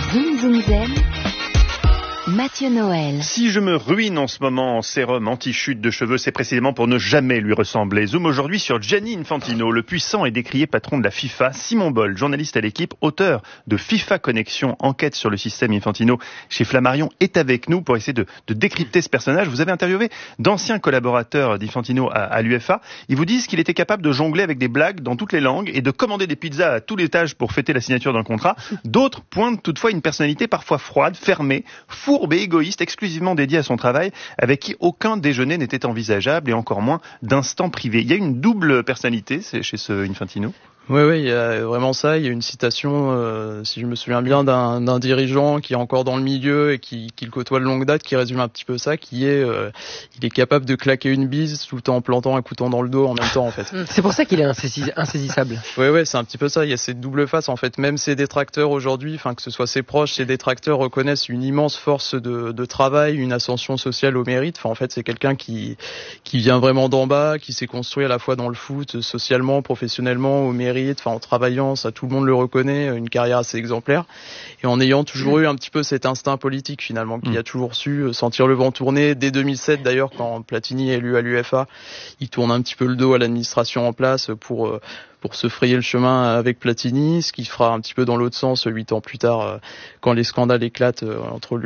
Zoom Zoom Zen, Mathieu Noël. Si je me ruine en ce moment en sérum anti-chute de cheveux, c'est précisément pour ne jamais lui ressembler. Zoom aujourd'hui sur Gianni Infantino, le puissant et décrié patron de la FIFA. Simon Boll, journaliste à l'équipe, auteur de FIFA Connexion, enquête sur le système Infantino chez Flammarion, est avec nous pour essayer de décrypter ce personnage. Vous avez interviewé d'anciens collaborateurs d'Infantino à l'UEFA. Ils vous disent qu'il était capable de jongler avec des blagues dans toutes les langues et de commander des pizzas à tous les étages pour fêter la signature d'un contrat. D'autres pointent toutefois une personnalité parfois froide, fermée, fourbe et égoïste, exclusivement dédié à son travail, avec qui aucun déjeuner n'était envisageable et encore moins d'instant privé. Il y a une double personnalité chez ce Infantino. Oui, il y a vraiment ça. Il y a une citation, si je me souviens bien, d'un dirigeant qui est encore dans le milieu et qui le côtoie de longue date, qui résume un petit peu ça, qui est il est capable de claquer une bise tout en plantant un couteau dans le dos en même temps, en fait. C'est pour ça qu'il est insaisissable. Oui, c'est un petit peu ça. Il y a cette double face, en fait. Même ses détracteurs aujourd'hui, enfin que ce soit ses proches, ses détracteurs reconnaissent une immense force de travail, une ascension sociale au mérite. Enfin, en fait, c'est quelqu'un qui vient vraiment d'en bas, qui s'est construit à la fois dans le foot, socialement, professionnellement, au mérite. Enfin, en travaillant, ça tout le monde le reconnaît, une carrière assez exemplaire, et en ayant toujours eu un petit peu cet instinct politique finalement, qui a toujours su sentir le vent tourner. Dès 2007 d'ailleurs, quand Platini est élu à l'UEFA, il tourne un petit peu le dos à l'administration en place pour se frayer le chemin avec Platini, ce qui fera un petit peu dans l'autre sens 8 ans plus tard, quand les scandales éclatent entre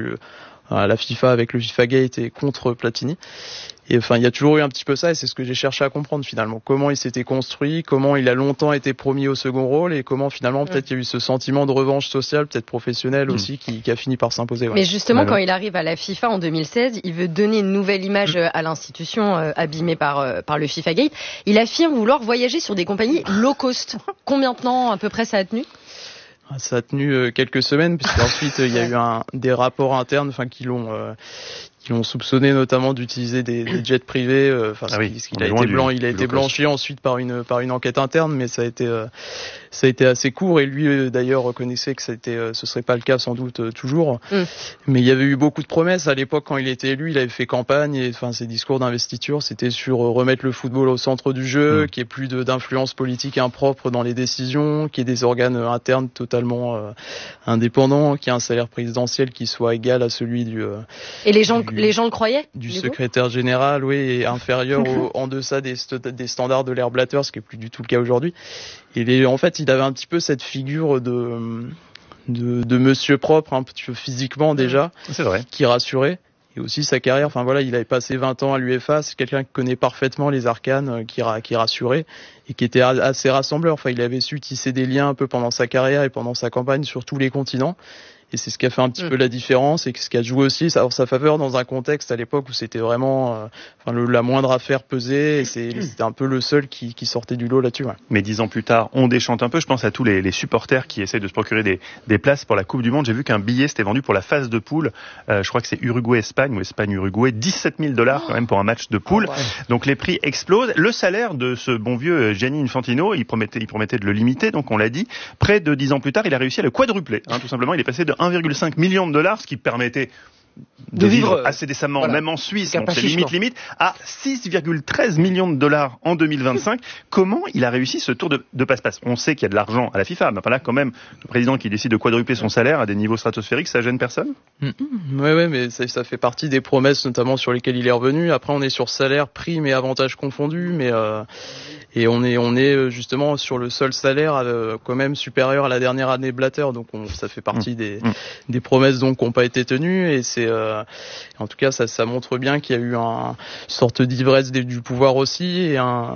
la FIFA avec le FIFA Gate et contre Platini. Et enfin, il y a toujours eu un petit peu ça, et c'est ce que j'ai cherché à comprendre finalement. Comment il s'était construit, comment il a longtemps été promis au second rôle, et comment finalement peut-être il y a eu ce sentiment de revanche sociale, peut-être professionnelle aussi, qui a fini par s'imposer. Ouais. Mais justement, quand il arrive à la FIFA en 2016, il veut donner une nouvelle image à l'institution abîmée par le FIFA Gate. Il affirme vouloir voyager sur des compagnies low cost. Combien de temps à peu près ça a tenu ? Ça a tenu quelques semaines, puisqu'ensuite il y a eu des rapports internes, qui l'ont soupçonné notamment d'utiliser des jets privés. Il a été blanchi ensuite par une enquête interne, mais ça a été assez court. Et lui d'ailleurs reconnaissait que ce serait pas le cas sans doute toujours. Mais il y avait eu beaucoup de promesses à l'époque quand il était élu. Il avait fait campagne et ses discours d'investiture, c'était sur remettre le football au centre du jeu, qu'il n'y ait plus d'influence politique impropre dans les décisions, qu'il y ait des organes internes totalement indépendants, qu'il y ait un salaire présidentiel qui soit égal à celui Et les gens le croyaient du secrétaire général, oui, et inférieur en deçà des standards de l'Air Blatter, ce qui est plus du tout le cas aujourd'hui. Et en fait, il avait un petit peu cette figure de monsieur propre, un petit peu physiquement déjà, c'est vrai, qui rassurait. Et aussi sa carrière, il avait passé 20 ans à l'UEFA, c'est quelqu'un qui connaît parfaitement les arcanes, qui rassurait et qui était assez rassembleur. Il avait su tisser des liens un peu pendant sa carrière et pendant sa campagne sur tous les continents. Et c'est ce qui a fait un petit peu la différence et ce qui a joué aussi sa faveur dans un contexte à l'époque où c'était vraiment la moindre affaire pesée, et c'était un peu le seul qui sortait du lot là-dessus. Ouais. Mais 10 ans plus tard, on déchante un peu. Je pense à tous les supporters qui essayent de se procurer des places pour la Coupe du Monde. J'ai vu qu'un billet s'était vendu pour la phase de poule. Je crois que c'est Uruguay-Espagne ou Espagne-Uruguay. $17 000 quand même pour un match de poule. Donc les prix explosent. Le salaire de ce bon vieux Gianni Infantino, il promettait de le limiter. Donc on l'a dit. Près de 10 ans plus tard, il a réussi à le quadrupler. Tout simplement, il est passé de 1,5 million de dollars, ce qui permettait de vivre assez décemment, même en Suisse, donc c'est limite, à 6,13 millions de dollars en 2025. Comment il a réussi ce tour de passe-passe ? On sait qu'il y a de l'argent à la FIFA, mais là, quand même, le président qui décide de quadrupler son salaire à des niveaux stratosphériques, ça gêne personne ? Oui, mais ça fait partie des promesses, notamment sur lesquelles il est revenu. Après, on est sur salaire, primes et avantages confondus, mais et on est justement sur le seul salaire quand même supérieur à la dernière année Blatter, donc ça fait partie des promesses donc qui n'ont pas été tenues, et c'est en tout cas ça montre bien qu'il y a eu une sorte d'ivresse du pouvoir aussi,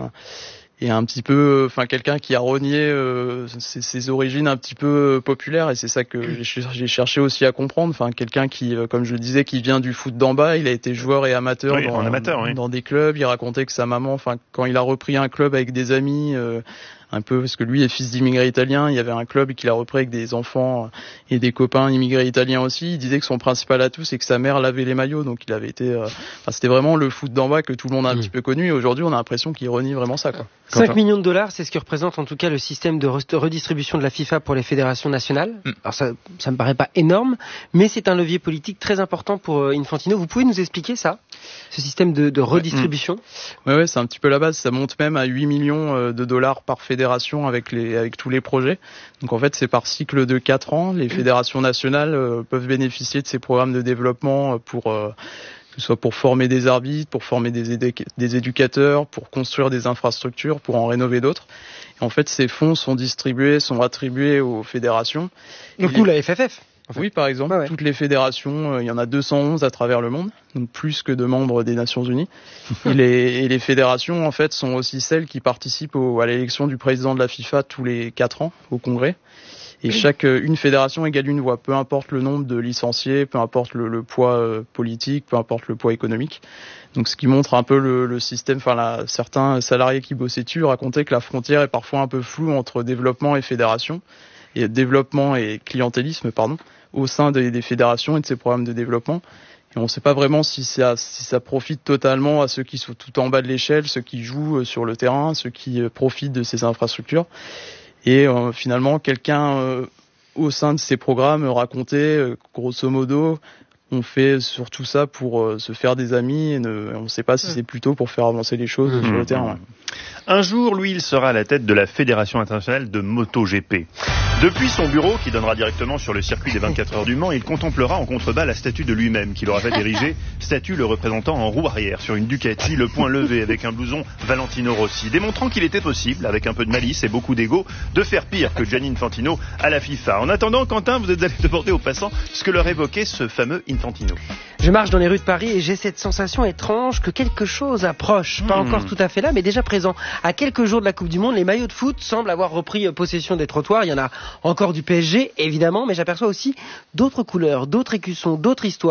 et un petit peu quelqu'un qui a renié ses origines un petit peu populaires, et c'est ça que j'ai cherché aussi à comprendre. Quelqu'un qui, comme je le disais, qui vient du foot d'en bas. Il a été joueur et amateur dans des clubs. Il racontait que sa maman, quand il a repris un club avec des amis, un peu parce que lui est fils d'immigrés italiens, il y avait un club qu'il a repris avec des enfants et des copains immigrés italiens aussi. Il disait que son principal atout, c'est que sa mère lavait les maillots, donc il avait été c'était vraiment le foot d'en bas que tout le monde a un petit peu connu, et aujourd'hui on a l'impression qu'il renie vraiment ça, quoi. 5 millions de dollars, c'est ce que représente en tout cas le système de redistribution de la FIFA pour les fédérations nationales. Alors ça me paraît pas énorme, mais c'est un levier politique très important pour Infantino. Vous pouvez nous expliquer ça, ce système de redistribution ? Ouais, c'est un petit peu la base. Ça monte même à 8 millions de dollars par fédération fédération avec tous les projets. Donc en fait, c'est par cycle de 4 ans. Les fédérations nationales peuvent bénéficier de ces programmes de développement que ce soit pour former des arbitres, pour former des éducateurs, pour construire des infrastructures, pour en rénover d'autres. Et en fait, ces fonds sont attribués aux fédérations. Donc nous, la FFF. En fait. Oui, par exemple, toutes les fédérations, il y en a 211 à travers le monde, donc plus que de membres des Nations Unies. Et les fédérations, en fait, sont aussi celles qui participent à l'élection du président de la FIFA tous les 4 ans au Congrès. Et une fédération égale une voix, peu importe le nombre de licenciés, peu importe le poids politique, peu importe le poids économique. Donc ce qui montre un peu le système, certains salariés qui bossaient dessus racontaient que la frontière est parfois un peu floue entre développement et fédération, et développement et clientélisme, au sein des fédérations et de ces programmes de développement. Et on ne sait pas vraiment si ça profite totalement à ceux qui sont tout en bas de l'échelle, ceux qui jouent sur le terrain, ceux qui profitent de ces infrastructures. Et finalement, quelqu'un au sein de ces programmes racontait, grosso modo, on fait surtout ça pour se faire des amis et on ne sait pas si c'est plutôt pour faire avancer les choses sur le terrain. Ouais. Un jour, lui, il sera à la tête de la Fédération internationale de MotoGP. Depuis son bureau, qui donnera directement sur le circuit des 24 heures du Mans, il contemplera en contrebas la statue de lui-même qu'il aura fait ériger, statue le représentant en roue arrière sur une Ducati, le poing levé avec un blouson Valentino Rossi, démontrant qu'il était possible, avec un peu de malice et beaucoup d'ego, de faire pire que Gianni Infantino à la FIFA. En attendant, Quentin, vous êtes allé demander aux passants ce que leur évoquait ce fameux Infantino. Je marche dans les rues de Paris et j'ai cette sensation étrange que quelque chose approche. Pas encore tout à fait là, mais déjà présent. À quelques jours de la Coupe du Monde, les maillots de foot semblent avoir repris possession des trottoirs. Il y en a encore du PSG, évidemment, mais j'aperçois aussi d'autres couleurs, d'autres écussons, d'autres histoires.